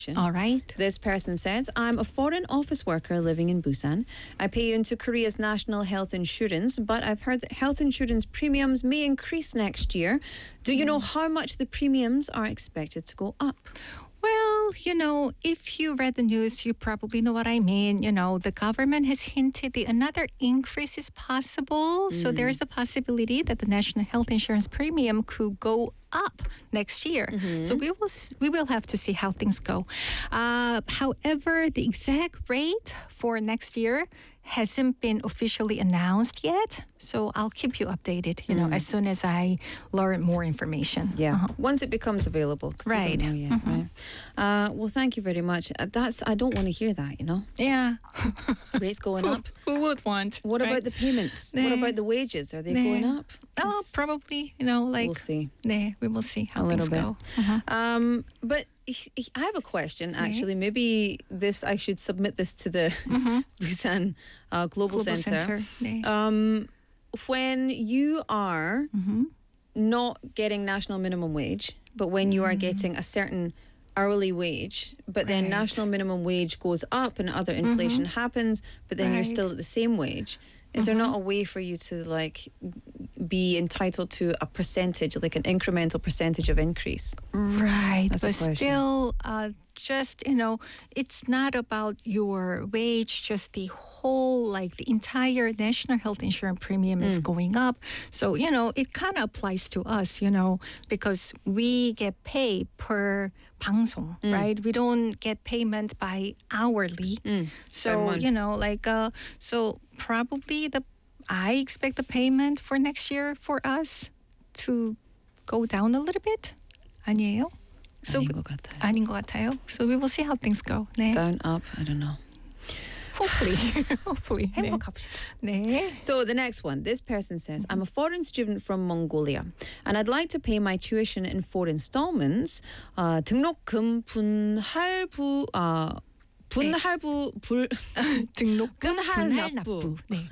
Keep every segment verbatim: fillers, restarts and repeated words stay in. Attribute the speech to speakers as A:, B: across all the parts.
A: All right.
B: This person says, I'm a foreign office worker living in Busan. I pay into Korea's national health insurance, but I've heard that health insurance premiums may increase next year. Do you know how much the premiums are expected to go up?
A: Well, you know, if you read the news, you probably know what I mean. You know, the government has hinted that another increase is possible. Mm. So there is a possibility that the national health insurance premium could go up next year. Mm-hmm. So we will we will have to see how things go. Uh, however, the exact rate for next year hasn't been officially announced yet. So I'll keep you updated, you know, mm. as soon as I learn more information.
B: Yeah,
A: uh-huh.
B: once it becomes available.
A: Right.
B: We don't know yet, mm-hmm. right? Uh, well, thank you very much. Uh, That's I don't want to hear that, you know.
A: Yeah.
B: Rates going up.
A: Who would want?
B: What
A: right?
B: about the payments?
A: Nah.
B: What about the wages? Are they
A: nah.
B: going up?
A: Oh,
B: It's,
A: probably, you know, like.
B: We'll see.
A: Nah, we will see how
B: a
A: things
B: little bit.
A: go. Uh-huh.
B: Um, but I have a question, actually. Maybe this I should submit this to the mm-hmm. Busan uh, Global,
A: Global
B: Center.
A: Center. Yeah.
B: Um, when you are
A: mm-hmm.
B: not getting national minimum wage, but when you are getting a certain hourly wage, but then
A: right.
B: national minimum wage goes up and other inflation
A: mm-hmm.
B: happens, but then
A: right.
B: you're still at the same wage. Is mm-hmm. there not a way for you to like be entitled to a percentage, like an incremental percentage of increase?
A: Right,
B: That's
A: but still, uh, just, you know, it's not about your wage, just the whole, like the entire national health insurance premium mm. is going up. So, you know, it kind of applies to us, you know, because we get paid per 방송, mm. right? We don't get payment by hourly. Mm. So, you know, like, uh, so probably the, I expect the payment for next year for us to go down a little bit. 아니에요? So,
B: 아닌 것 같아요.
A: 아닌 것 같아요. So we will see how things go. 네.
B: Down, up, I don't know.
A: Hopefully. Hopefully.
B: 행복합시다.
A: 네.
B: So the next one, this person says, I'm a foreign student from Mongolia and I'd like to pay my tuition in four installments. Uh, 등록금 분할부 uh, 분할부 불
A: 등록금 분할 납부. 네.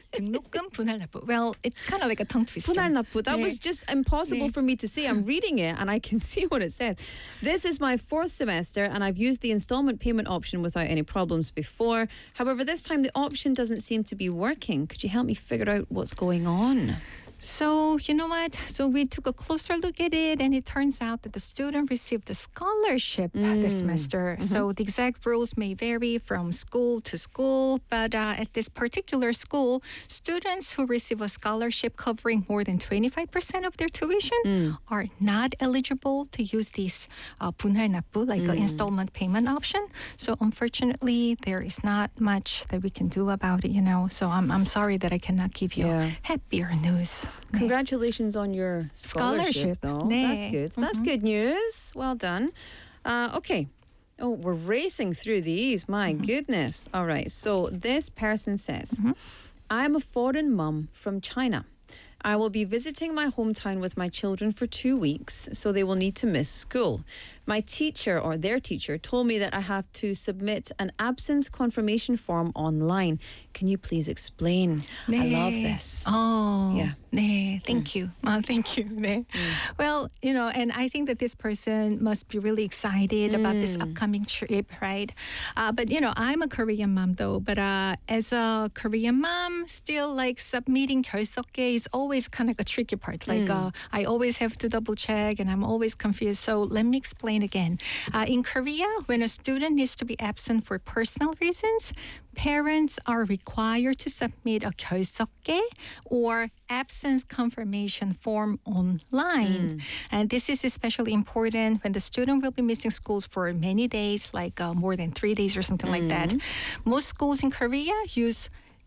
A: 등록금 분할 납부. Well, it's kind of like a tongue twister.
B: 분할 납부. That
A: 네.
B: was just impossible
A: 네.
B: for me to say. I'm reading it and I can see what it says. This is my fourth semester and I've used the installment payment option without any problems before. However, this time the option doesn't seem to be working. Could you help me figure out what's going on?
A: So, you know what? So we took a closer look at it and it turns out that the student received a scholarship mm. this semester. Mm-hmm. So the exact rules may vary from school to school, but uh, at this particular school, students who receive a scholarship covering more than twenty-five percent of their tuition mm. are not eligible to use this uh, 분할 납부, like mm. an installment payment option. So unfortunately, there is not much that we can do about it, you know. So I'm, I'm sorry that I cannot give you yeah. happier news.
B: Congratulations on your scholarship,
A: scholarship.
B: though.
A: 네.
B: That's good. That's mm-hmm. good news. Well done. Uh, okay. Oh, we're racing through these. My mm-hmm. goodness. All right. So this person says, mm-hmm. I'm a foreign mum from China. I will be visiting my hometown with my children for two weeks, so they will need to miss school. My teacher or their teacher told me that I have to submit an absence confirmation form online. Can you please explain?
A: 네.
B: I love this.
A: Oh,
B: yeah.
A: 네, thank mm. you. Uh, thank you. 네. Mm. Well, you know, and I think that this person must be really excited mm. about this upcoming trip, right? Uh, but, you know, I'm a Korean mom, though. But uh, as a Korean mom, still, like, submitting 결석계 is always kind of a tricky part. Like, mm. uh, I always have to double check, and I'm always confused. So let me explain again. Uh, in Korea, when a student needs to be absent for personal reasons, parents are required to submit a 결석계 or absence confirmation form online. Mm. And this is especially important when the student will be missing schools for many days, like uh, more than three days or something mm. like that. Most schools in Korea use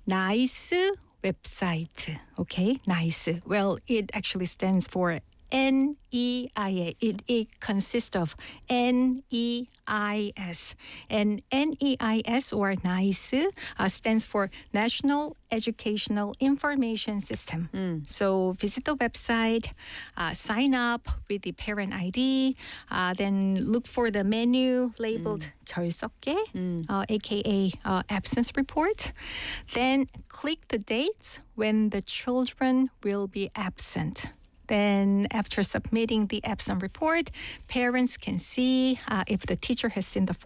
A: NICE website. Okay, NICE. Well, it actually stands for N E I A. It, it consists of N E I S. And N E I S or NICE uh, stands for National Educational Information System. Mm. So visit the website, uh, sign up with the parent I D, uh, then look for the menu labeled mm. 결석계, mm. uh, aka uh, absence report. Then click the dates when the children will be absent. Then after submitting the absent report, parents can see uh, if the teacher has seen the